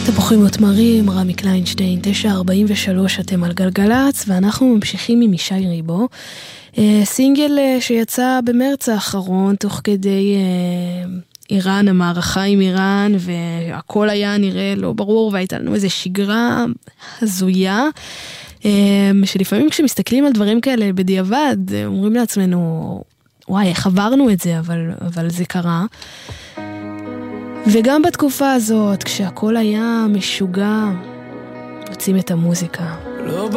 תפוחים ותמרים, רמי קליינשטיין, 9:43, אתם על גלגלץ, ואנחנו ממשיכים עם ישי ריבו, סינגל שיצא במרץ האחרון, תוך כדי איראן, המערכה עם איראן, והכל היה נראה לא ברור, והייתה לנו איזו שגרה הזויה, שלפעמים כשמסתכלים על דברים כאלה בדיעבד, אומרים לעצמנו, וואי, איך עברנו את זה, אבל זה קרה. וגם בתקופה הזאת, כשהכל היה משוגע, רוצים את המוזיקה.